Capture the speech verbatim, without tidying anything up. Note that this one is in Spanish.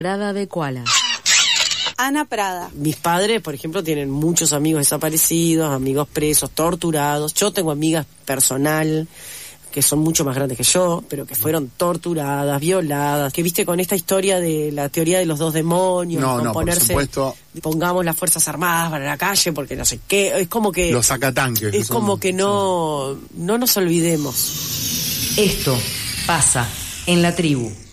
Prada de Koala. Ana Prada. Mis padres, por ejemplo, tienen muchos amigos desaparecidos, amigos presos, torturados. Yo tengo amigas personal que son mucho más grandes que yo, pero que fueron torturadas, violadas, que viste con esta historia de la teoría de los dos demonios, no, con no, ponerse, por supuesto, pongamos las fuerzas armadas para la calle porque no sé qué, es como que los sacatanques, es son, como que no sí. no nos olvidemos. Esto pasa en la tribu.